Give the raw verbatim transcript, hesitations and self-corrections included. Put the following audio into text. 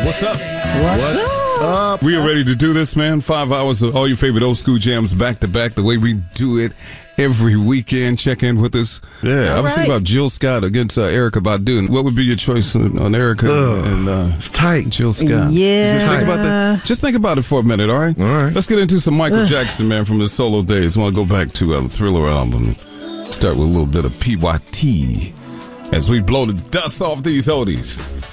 What's up? What's, What's up? We are ready to do this, man. Five hours of all your favorite old school jams back to back, the way we do it every weekend. Check in with us. Yeah, all I was right. thinking about Jill Scott against uh, Erykah Badu. What would be your choice on, on Erykah Ugh, and uh, it's tight. Jill Scott? Yeah. Just think about that. Just think about it for a minute, all right? All right. Let's get into some Michael Jackson, man, from his solo days. I want to go back to uh, the Thriller album. Start with a little bit of P Y T as we blow the dust off these oldies.